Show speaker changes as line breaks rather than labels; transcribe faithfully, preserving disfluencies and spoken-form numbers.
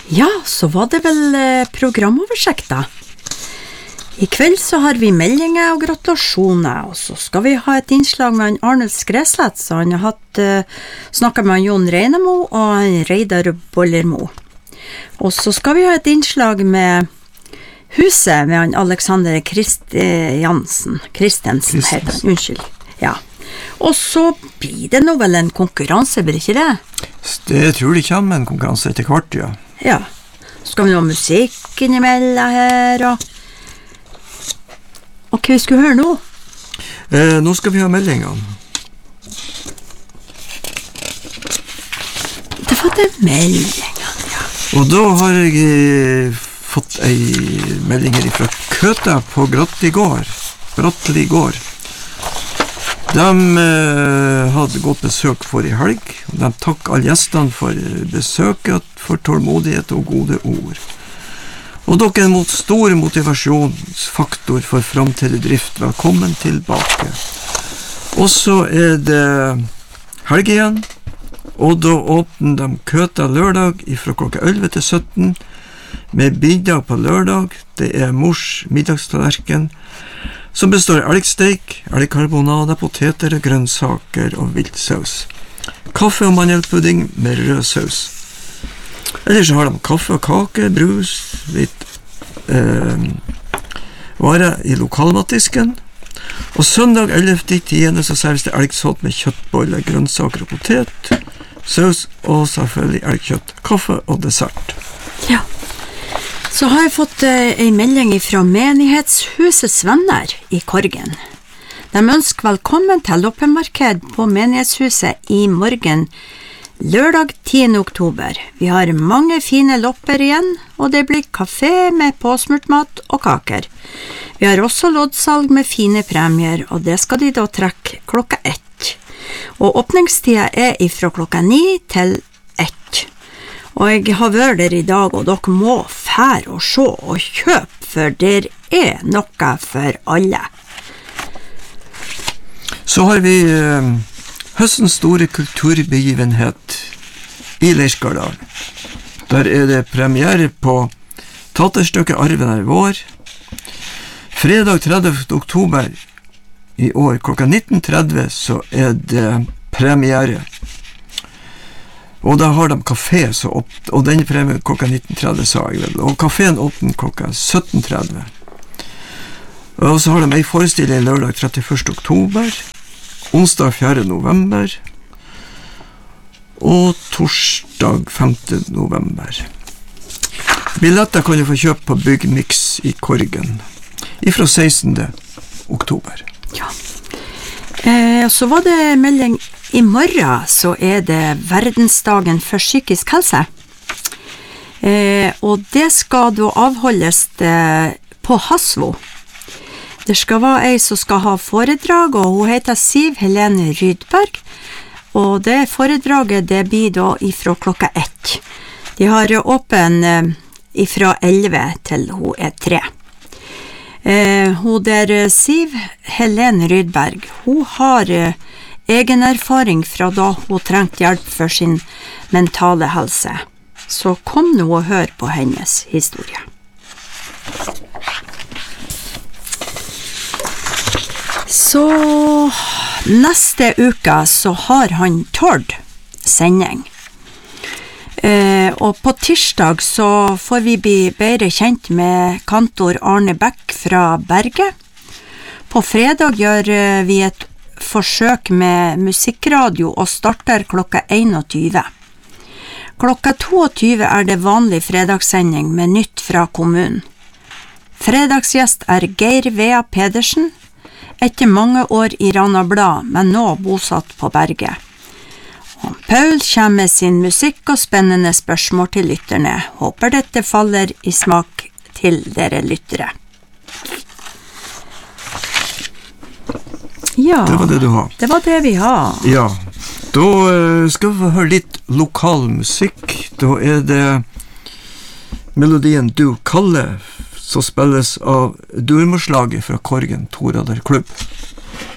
Ja, så var det vel eh, programoversikt da. I kveld så har vi meldinger og gratulasjoner, og så skal vi ha et innslag med han Arnulf Skreslett, så han har hatt, eh, snakket med han Jon Reinemo og han Reidar Bollermo. Og så skal vi ha et innslag med huset med han Alexander Kristiansen, Kristensen heter han, unnskyld. Ja. Og så blir det nå vel en konkurranse, blir det ikke det?
Det tror jeg kommer en konkurranse etter kvart, ja.
Ja, så skal vi ha musikk innimellom her, og... Og hva vi skulle høre nå?
Eh, nå skal vi ha meldingene.
Det var det meldingene, ja.
Og da har jeg eh, fått ei melding her fra Køta på Grottli gård. Grottli gård. De eh, hadde gått besøk for i helg, og de takk alle gjestene for besøket, for tålmodighet og gode ord. Og dere mot stor motivasjonsfaktor for fremtidig drift, velkommen tilbake. Og så er det helg igjen, og da åpner de Køta lørdag fra klokka elleve til sytten, med middag på lørdag. Det er mors middagstallerken, som består av elgsteik, elgkarbonade, poteter, grønnsaker og viltsaus. Kaffe og mandelpudding med rød saus. Ellers har de kaffe og kake, brus, litt eh, varer i lokalmatdisken. Og søndag ellevte tiende så serveres det elgsått med kjøttboller, grønnsaker og potet, saus og selvfølgelig elgkjøtt, kaffe og dessert.
Ja. Så har jeg fått eh, en melding fra Menighetshusets venner i Korgen. De ønsker velkommen til loppemarked på Menighetshuset i morgen, lørdag tiende oktober. Vi har mange fine lopper igjen, og det blir kafé med påsmurt mat og kaker. Vi har også loddsalg med fine premier, og det skal de da trekke klokka ett. Og åpningstida er fra klokka ni til ett. Og jeg har vært der i dag, og dere må fære og se og kjøpe, for der er noe for alle.
Så har vi eh, høstens store kulturbegivenhet i Leirskardal. Der er det premiere på teaterstykket Arven er vår. Fredag tredivte oktober i år klokka nitten tretti så er det premiere. Og da har de kafé, så opp, og den premiere klokka nitten tretti sa jeg vel, og kaféen åpner klokka sytten tretti. Og så har de en forestilling lørdag trettiførste oktober, onsdag fjerde november, og torsdag femte november. Billetter kan du få kjøpt på Byggmix i Korgen, ifra sekstende oktober.
Ja. Eh, så var det melding i morgen, så er det verdensdagen for psykisk helse. Eh, og det skal da avholdes det på Hasvo. Det skal være ei som skal ha foredrag, og hun heter Siv Helene Rydberg, og det foredraget det blir da ifra klokka ett. De har åpen eh, ifra elleve til hun er tre. Eh, hun der Siv Helene Rydberg, hun har eh, egen erfaring fra da hun trengte hjelp for sin mentale helse. Så kom nå og hør på hennes historie. Så neste uke så har han Tord sending. Eh, og på tirsdag så får vi bli bedre kjent med kantor Arne Beck fra Berge. På fredag gjør vi et forsøk med musikkradio og starter klokka einogtyve. Klokka tjueto er det vanlig fredagssending med nytt fra kommunen. Fredagsgjest er Geir Vea Pedersen, etter mange år i Rana Blad, men nå bosatt på Berge. Og Paul kommer med sin musikk og spennende spørsmål til lytterne. Håper dette faller i smak til dere lyttere. Ja,
det var det du har.
Det var det vi har.
Ja, da uh, skal vi få høre litt lokal musikk. Da er det melodien Du Kalle, som spilles av Durmorslaget fra Korgen Torader Klubb.